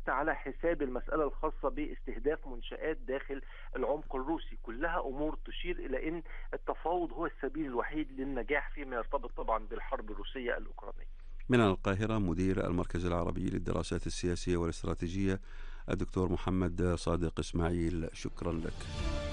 حتى على حساب المسألة الخاصة باستهداف منشآت داخل العمق الروسي. كلها أمور تشير إلى أن التفاوض هو السبيل الوحيد للنجاح فيما يرتبط طبعا بالحرب الروسية الأوكرانية. من القاهرة مدير المركز العربي للدراسات السياسية والاستراتيجية الدكتور محمد صادق إسماعيل، شكرا لك.